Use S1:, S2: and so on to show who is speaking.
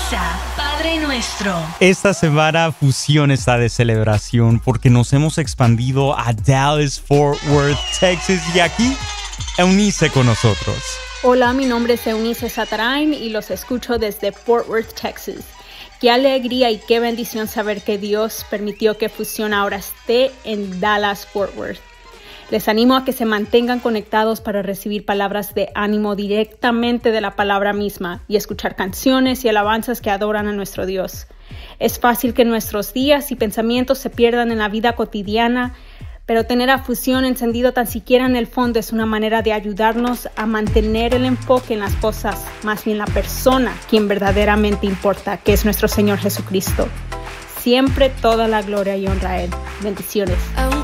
S1: Sintoniza Padre Nuestro.
S2: Esta semana Fusión está de celebración porque nos hemos expandido a Dallas, Fort Worth, Texas, y aquí Eunice con nosotros.
S3: Hola, mi nombre es Eunice Satarain y los escucho desde Fort Worth, Texas. Qué alegría y qué bendición saber que Dios permitió que Fusión ahora esté en Dallas, Fort Worth. Les animo a que se mantengan conectados para recibir palabras de ánimo directamente de la palabra misma y escuchar canciones y alabanzas que adoran a nuestro Dios. Es fácil que nuestros días y pensamientos se pierdan en la vida cotidiana, pero tener a Fusión encendido tan siquiera en el fondo es una manera de ayudarnos a mantener el enfoque en las cosas, más bien la persona quien verdaderamente importa, que es nuestro Señor Jesucristo. Siempre toda la gloria y honra a Él. Bendiciones.